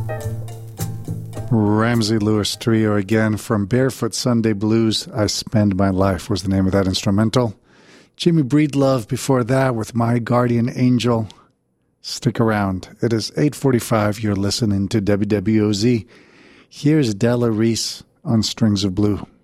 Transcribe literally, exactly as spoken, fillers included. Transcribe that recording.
Ramsey Lewis Trio again from Barefoot Sunday Blues. I Spend My Life was the name of that instrumental. Jimmy Breedlove before that with My Guardian Angel. Stick around. It is eight forty-five. You're listening to W W O Z. Here's Della Reese on Strings of Blue.